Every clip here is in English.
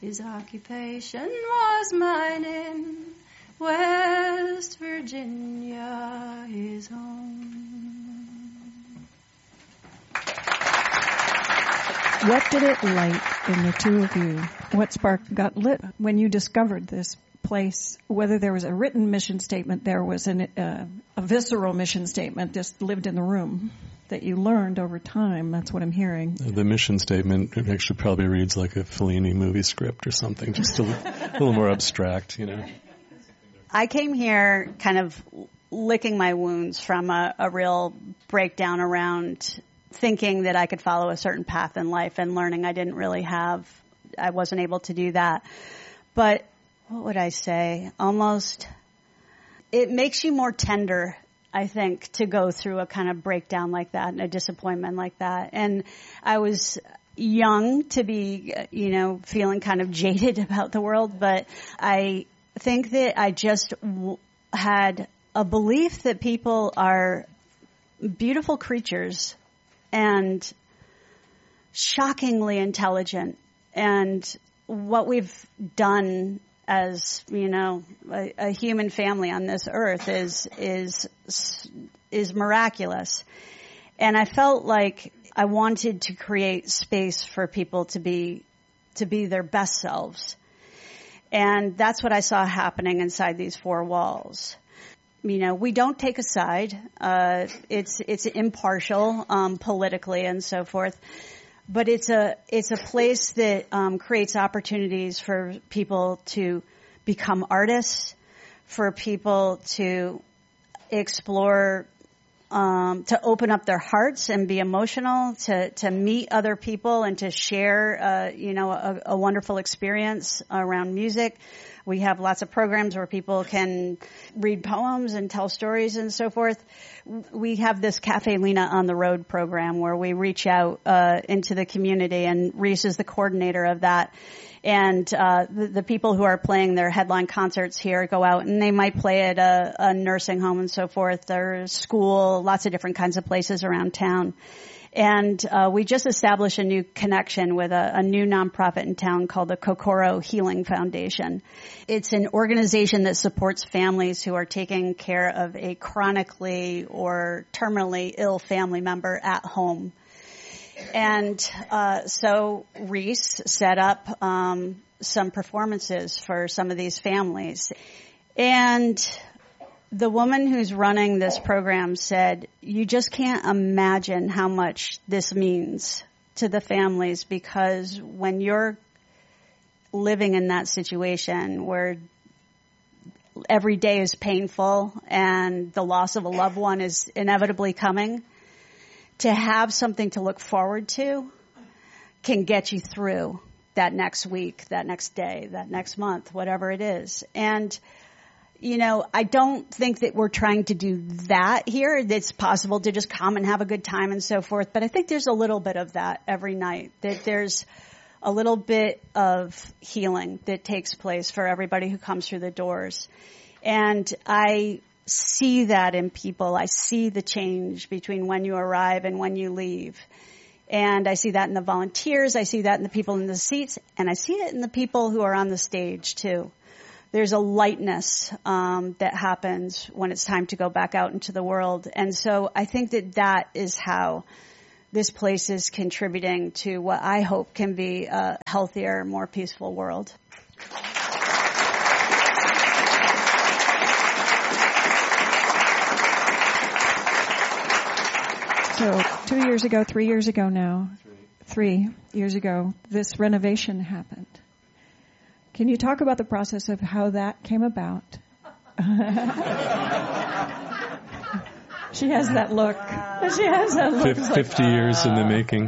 His occupation was mining. West Virginia, his home. What did it light in the two of you? What spark got lit when you discovered this place? Whether there was a written mission statement, there was a visceral mission statement just lived in the room that you learned over time. That's what I'm hearing. The mission statement actually probably reads like a Fellini movie script or something, just a little more abstract, you know. I came here kind of licking my wounds from a real breakdown around thinking that I could follow a certain path in life and learning I wasn't able to do that. But what would I say? Almost, it makes you more tender, I think, to go through a kind of breakdown like that and a disappointment like that. And I was young to be, feeling kind of jaded about the world, but I think that I just had a belief that people are beautiful creatures and shockingly intelligent. And what we've done as, a human family on this earth is miraculous. And I felt like I wanted to create space for people to be their best selves. And that's what I saw happening inside these four walls. We don't take a side. It's impartial, politically and so forth. But it's a place that creates opportunities for people to become artists, for people to explore, to open up their hearts and be emotional, to meet other people and to share, a wonderful experience around music. We have lots of programs where people can read poems and tell stories and so forth. We have this Cafe Lena on the Road program where we reach out into the community, and Reese is the coordinator of that. And the people who are playing their headline concerts here go out and they might play at a nursing home and so forth, or school, lots of different kinds of places around town. And we just established a new connection with a new nonprofit in town called the Kokoro Healing Foundation. It's an organization that supports families who are taking care of a chronically or terminally ill family member at home. And so Reese set up some performances for some of these families. And the woman who's running this program said, you just can't imagine how much this means to the families, because when you're living in that situation where every day is painful and the loss of a loved one is inevitably coming, to have something to look forward to can get you through that next week, that next day, that next month, whatever it is. And I don't think that we're trying to do that here. It's possible to just come and have a good time and so forth. But I think there's a little bit of that every night, that there's a little bit of healing that takes place for everybody who comes through the doors. And I see that in people. I see the change between when you arrive and when you leave. And I see that in the volunteers. I see that in the people in the seats. And I see it in the people who are on the stage, too. There's a lightness that happens when it's time to go back out into the world. And so I think that is how this place is contributing to what I hope can be a healthier, more peaceful world. So 2 years ago, 3 years ago now, 3 years ago, this renovation happened. Can you talk about the process of how that came about? She has that look. She has that look. 50 years in the making.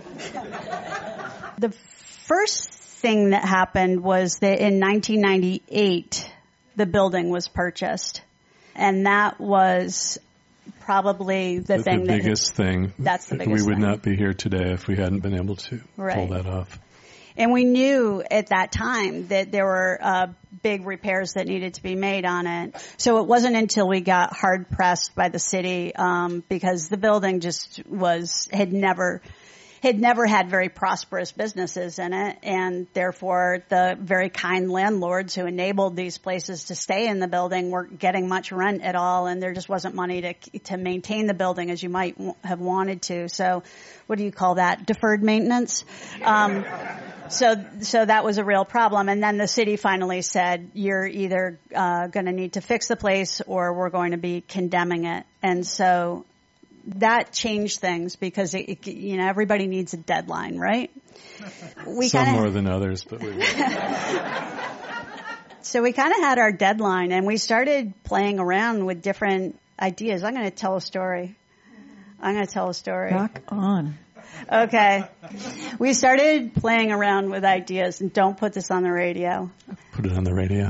The first thing that happened was that in 1998, the building was purchased. And that was probably the biggest thing. That's the biggest thing. We would not be here today if we hadn't been able to pull that off. And we knew at that time that there were big repairs that needed to be made on it. So it wasn't until we got hard pressed by the city because the building just had never had never had very prosperous businesses in it, and therefore the very kind landlords who enabled these places to stay in the building weren't getting much rent at all, and there just wasn't money to maintain the building as you might have wanted to. So what do you call that? Deferred maintenance? So that was a real problem. And then the city finally said, you're either going to need to fix the place or we're going to be condemning it. And so that changed things because everybody needs a deadline, right? Some more than others, but we So we kind of had our deadline, and we started playing around with different ideas. I'm going to tell a story. Rock on. Okay. We started playing around with ideas, and don't put this on the radio. Put it on the radio.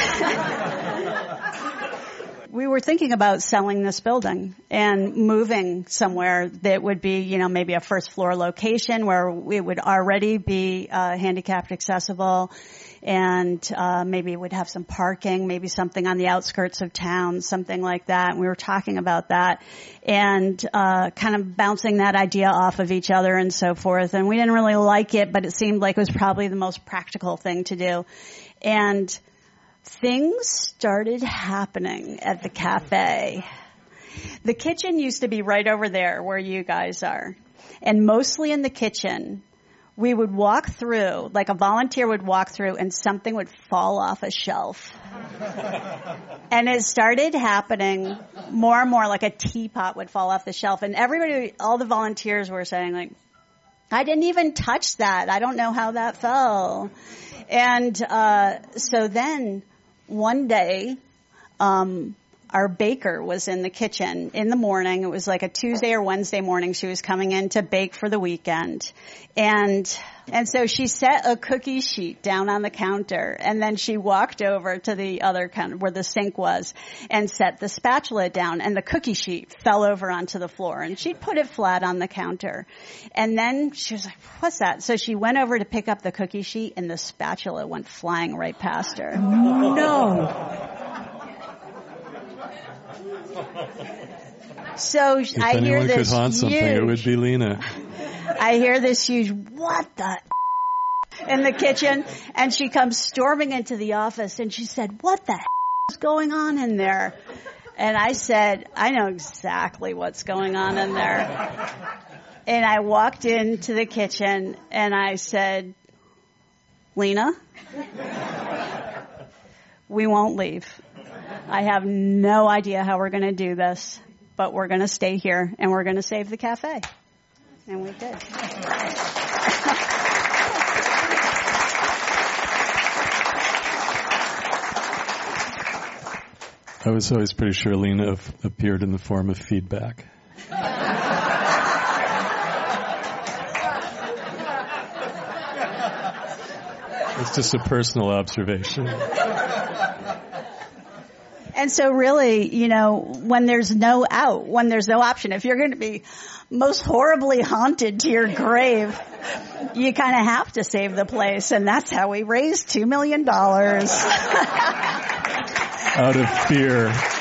We were thinking about selling this building and moving somewhere that would be, maybe a first floor location where it would already be handicapped accessible, and maybe it would have some parking, maybe something on the outskirts of town, something like that. And we were talking about that and kind of bouncing that idea off of each other and so forth. And we didn't really like it, but it seemed like it was probably the most practical thing to do. And things started happening at the cafe. The kitchen used to be right over there where you guys are. And mostly in the kitchen, we would walk through, like a volunteer would walk through and something would fall off a shelf. And it started happening more and more, like a teapot would fall off the shelf. And all the volunteers were saying, like, I didn't even touch that. I don't know how that fell. And so then one day, our baker was in the kitchen in the morning. It was like a Tuesday or Wednesday morning. She was coming in to bake for the weekend. And so she set a cookie sheet down on the counter, and then she walked over to the other counter where the sink was and set the spatula down, and the cookie sheet fell over onto the floor, and she'd put it flat on the counter. And then she was like, what's that? So she went over to pick up the cookie sheet, and the spatula went flying right past her. No. So if I hear anyone this could haunt something, it would be Lena. I hear this huge, what the in the kitchen, and she comes storming into the office, and she said, what the is going on in there? And I said, I know exactly what's going on in there. And I walked into the kitchen, and I said, Lena, we won't leave. I have no idea how we're going to do this, but we're going to stay here, and we're going to save the cafe. And we did. I was always pretty sure Lena appeared in the form of feedback. It's just a personal observation. And so really, when there's no out, when there's no option, if you're going to be most horribly haunted to your grave, you kind of have to save the place. And that's how we raised $2 million. Out of fear.